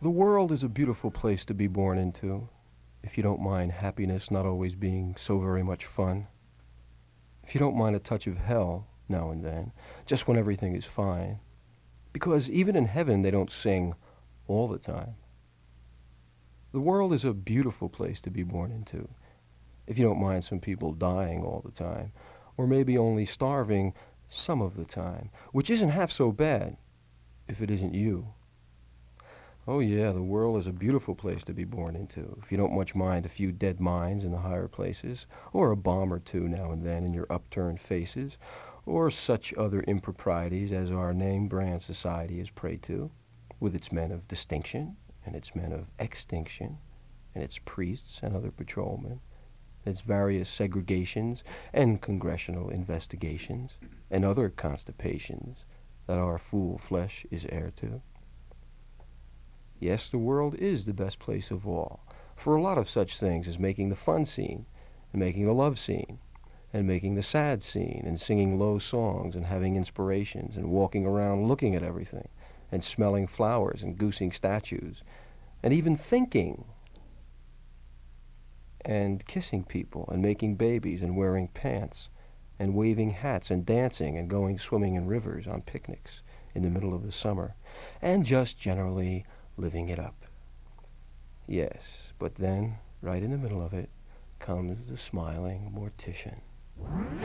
The world is a beautiful place to be born into, if you don't mind happiness not always being so very much fun. If you don't mind a touch of hell now and then, just when everything is fine. Because even in heaven they don't sing all the time. The world is a beautiful place to be born into, if you don't mind some people dying all the time, or maybe only starving some of the time, which isn't half so bad if it isn't you. Oh yeah, the world is a beautiful place to be born into, if you don't much mind a few dead minds in the higher places, or a bomb or two now and then in your upturned faces, or such other improprieties as our name brand society is prey to, with its men of distinction, and its men of extinction, and its priests and other patrolmen, its various segregations and congressional investigations, and other constipations that our fool flesh is heir to. Yes, the world is the best place of all, for a lot of such things as making the fun scene, and making the love scene, and making the sad scene, and singing low songs, and having inspirations, and walking around looking at everything, and smelling flowers, and goosing statues, and even thinking, and kissing people, and making babies, and wearing pants, and waving hats, and dancing, and going swimming in rivers on picnics in the middle of the summer, and just generally living it up. Yes, but then, right in the middle of it, comes the smiling mortician.